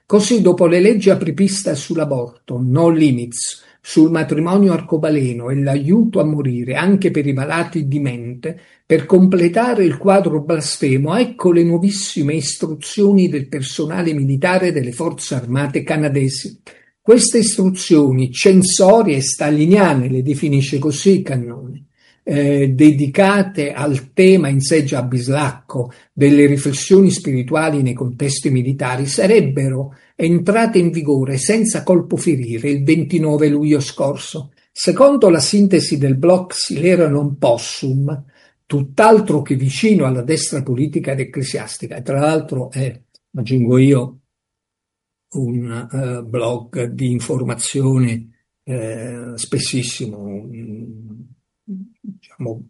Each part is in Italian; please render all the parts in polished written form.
Così, dopo le leggi apripista sull'aborto, no limits, sul matrimonio arcobaleno e l'aiuto a morire anche per i malati di mente, per completare il quadro blasfemo, ecco le nuovissime istruzioni del personale militare delle forze armate canadesi. Queste istruzioni censorie e staliniane, le definisce così Cannone, dedicate al tema in sé già bislacco delle riflessioni spirituali nei contesti militari, sarebbero entrate in vigore senza colpo ferire il 29 luglio scorso. Secondo la sintesi del blog Silera non possum, tutt'altro che vicino alla destra politica ed ecclesiastica, e tra l'altro è, aggiungo io, un blog di informazione spessissimo, diciamo,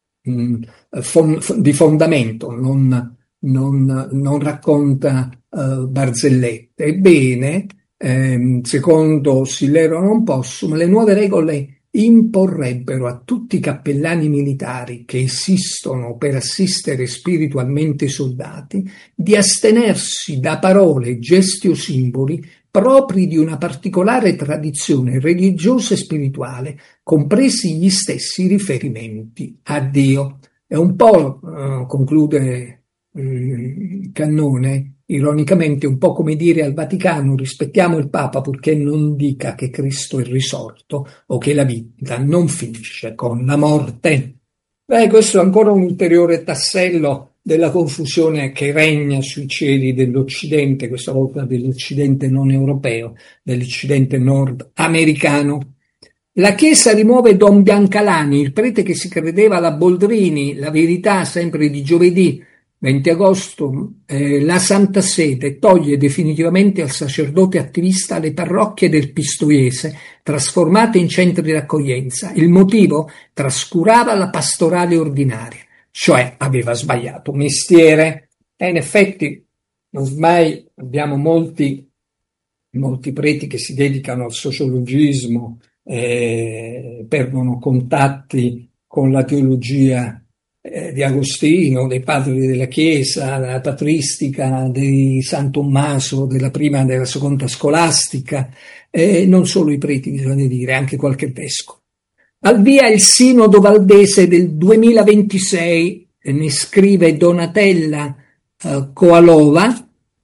di fondamento, non racconta barzellette. Ebbene, secondo Silero non possum, le nuove regole imporrebbero a tutti i cappellani militari che esistono per assistere spiritualmente i soldati di astenersi da parole, gesti o simboli propri di una particolare tradizione religiosa e spirituale, compresi gli stessi riferimenti a Dio. È un po', conclude Cannone, ironicamente, un po' come dire al Vaticano: rispettiamo il Papa purché non dica che Cristo è risorto o che la vita non finisce con la morte. Questo è ancora un ulteriore tassello della confusione che regna sui cieli dell'Occidente, questa volta dell'Occidente non europeo, dell'Occidente nordamericano. La Chiesa rimuove Don Biancalani, il prete che si credeva alla Boldrini, La Verità, sempre di giovedì 20 agosto, la Santa Sede toglie definitivamente al sacerdote attivista le parrocchie del Pistoiese, trasformate in centri di accoglienza. Il motivo? Trascurava la pastorale ordinaria, cioè aveva sbagliato mestiere. E in effetti, ormai abbiamo molti preti che si dedicano al sociologismo, perdono contatti con la teologia di Agostino, dei padri della Chiesa, della patristica, di San Tommaso, della prima e della seconda scolastica, non solo i preti, bisogna dire, anche qualche vescovo. Al via il Sinodo Valdese del 2026, ne scrive Donatella Koalova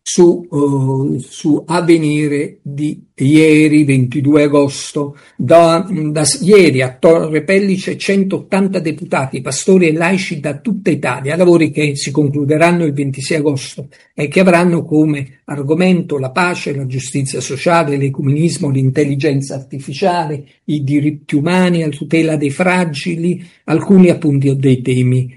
su Avvenire di ieri 22 agosto. Da ieri a Torre Pellice 180 deputati, pastori e laici da tutta Italia, lavori che si concluderanno il 26 agosto e che avranno come argomento la pace, la giustizia sociale, l'ecumenismo, l'intelligenza artificiale, i diritti umani, la tutela dei fragili, alcuni appunti dei temi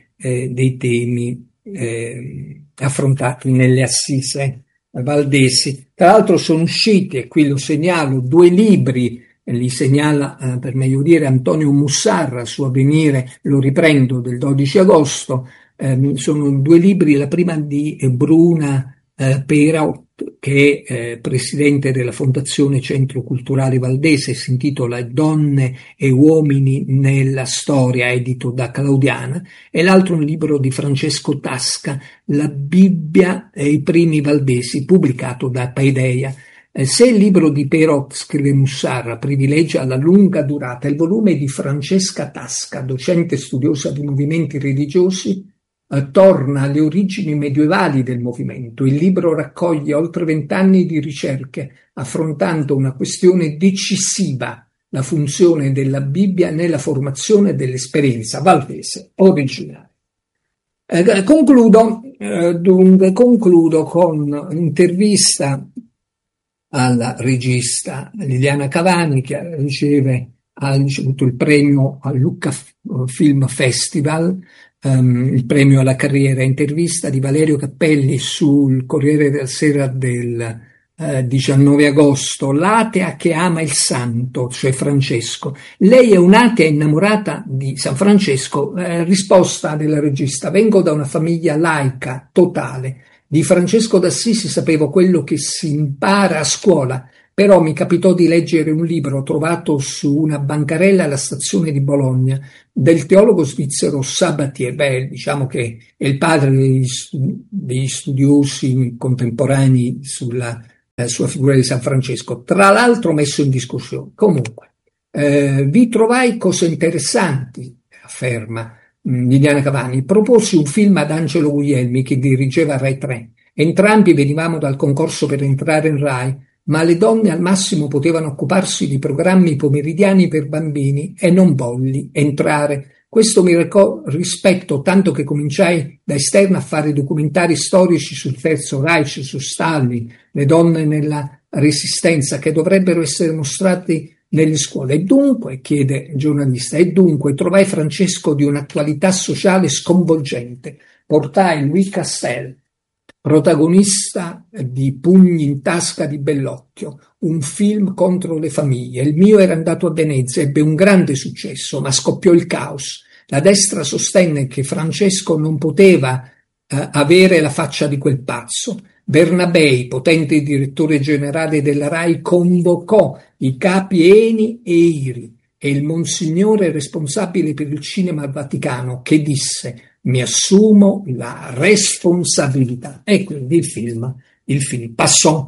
affrontati nelle assise valdesi. Tra l'altro sono usciti, e qui lo segnalo, 2 libri, li segnala per meglio dire Antonio Mussarra su Avvenire, lo riprendo, del 12 agosto, sono 2 libri, la prima di Bruna Pera, che è presidente della Fondazione Centro Culturale Valdese, si intitola Donne e uomini nella storia, edito da Claudiana, e l'altro un libro di Francesco Tasca, La Bibbia e i primi valdesi, pubblicato da Paideia. Se il libro di Perot, scrive Mussarra, privilegia la lunga durata, il volume di Francesca Tasca, docente studiosa di movimenti religiosi, torna alle origini medievali del movimento. Il libro raccoglie oltre 20 anni di ricerche, affrontando una questione decisiva: la funzione della Bibbia nella formazione dell'esperienza valdese originale. Concludo con un'intervista alla regista Liliana Cavani, che ha ricevuto il premio al Lucca Film Festival, il premio alla carriera. Intervista di Valerio Cappelli sul Corriere della Sera del 19 agosto. L'atea che ama il santo, cioè Francesco. Lei è un'atea innamorata di San Francesco. Risposta della regista: vengo da una famiglia laica totale. Di Francesco d'Assisi sapevo quello che si impara a scuola, però mi capitò di leggere un libro trovato su una bancarella alla stazione di Bologna del teologo svizzero Sabatier. Diciamo che è il padre degli studiosi contemporanei sulla la sua figura di San Francesco, tra l'altro messo in discussione. Comunque, vi trovai cose interessanti, afferma Liliana Cavani. Proposi un film ad Angelo Guglielmi che dirigeva Rai 3. Entrambi venivamo dal concorso per entrare in Rai, ma le donne al massimo potevano occuparsi di programmi pomeridiani per bambini e non volli entrare. Questo mi recò rispetto, tanto che cominciai da esterna a fare documentari storici sul Terzo Reich, su Stalin, le donne nella Resistenza, che dovrebbero essere mostrati nelle scuole. E dunque, chiede il giornalista, trovai Francesco di un'attualità sociale sconvolgente. Portai Louis Castel, protagonista di Pugni in tasca di Bellocchio, un film contro le famiglie. Il mio era andato a Venezia, ebbe un grande successo, ma scoppiò il caos. La destra sostenne che Francesco non poteva avere la faccia di quel pazzo. Bernabei, potente direttore generale della Rai, convocò i capi Eni e Iri e il monsignore responsabile per il cinema al Vaticano, che disse: mi assumo la responsabilità. E quindi il film passò.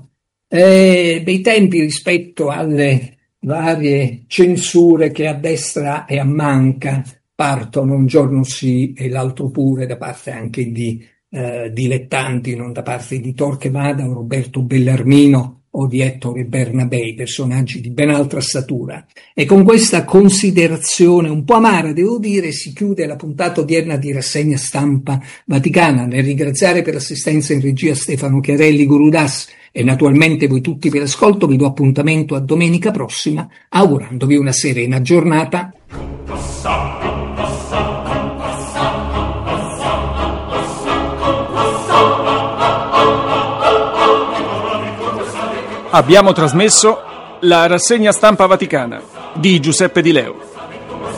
Dei tempi rispetto alle varie censure che a destra e a manca partono un giorno sì e l'altro pure, da parte anche di dilettanti, non da parte di Torquemada o Roberto Bellarmino o di Ettore Bernabei, personaggi di ben altra statura. E con questa considerazione un po' amara, devo dire, si chiude la puntata odierna di Rassegna Stampa Vaticana. Nel ringraziare per l'assistenza in regia Stefano Chiarelli Gurudas e naturalmente voi tutti per l'ascolto, vi do appuntamento a domenica prossima, augurandovi una serena giornata. Abbiamo trasmesso la Rassegna Stampa Vaticana di Giuseppe Di Leo.